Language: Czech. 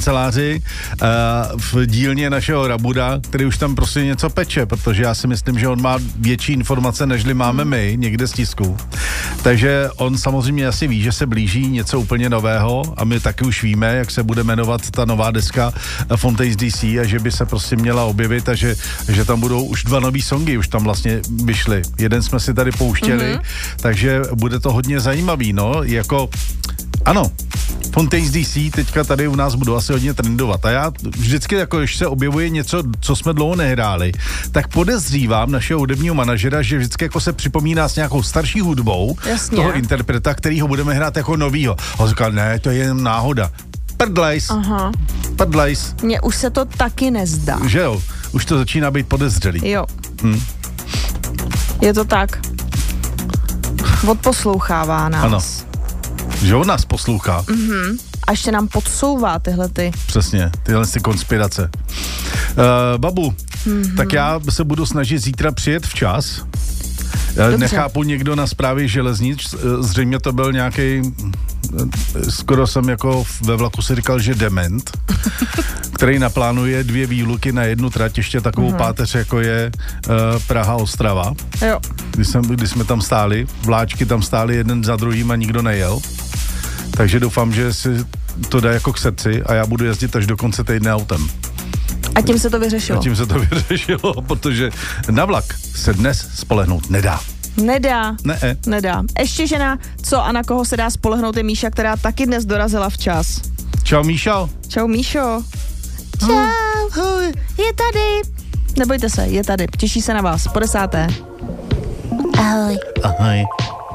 kanceláři v dílně našeho Rabuda, který už tam prostě něco peče, protože já si myslím, že on má větší informace, nežli máme my někde z tisku. Takže on samozřejmě asi ví, že se blíží něco úplně nového a my taky už víme, jak se bude jmenovat ta nová deska Fontaines DC a že by se prostě měla objevit a že tam budou už 2 nový songy, už tam vlastně vyšly. Jeden jsme si tady pouštěli, takže bude to hodně zajímavý, no, jako ano, Fontaines DC teďka tady u nás budou asi hodně trendovat a já vždycky jako, když se objevuje něco, co jsme dlouho nehráli, tak podezřívám našeho hudebního manažera, že vždycky jako se připomíná s nějakou starší hudbou toho interpreta, kterýho budeme hrát jako novýho. A on říkal, ne, to je jen náhoda. Prdlejs. Mně už se to taky nezdá. Že jo, už to začíná být podezřelý. Jo. Je to tak. Odposlouchává nás. Ano. Že on nás poslouchá. A ještě nám podsouvá tyhle ty. Přesně, tyhle ty konspirace. Babu, tak já se budu snažit zítra přijet včas. Dobře. Nechápu někdo na správě železnic, zřejmě to byl nějaký, skoro jsem jako ve vlaku si říkal, že dement, který naplánuje 2 výluky na jednu trať, ještě takovou páteř, jako je Praha-Ostrava. Jo. Když jsme tam stáli, vláčky tam stály jeden za druhým a nikdo nejel. Takže doufám, že si to dá jako k srdci a já budu jezdit až do konce týdne autem. A tím se to vyřešilo. Protože na vlak se dnes spolehnout nedá. Nedá. Ještě žena, co a na koho se dá spolehnout, je Míša, která taky dnes dorazila včas. Čau, Míšo. Čau, Míšo. Čau. Ahoj. Je tady. Nebojte se, je tady. Těší se na vás. Po 10. Ahoj. Ahoj.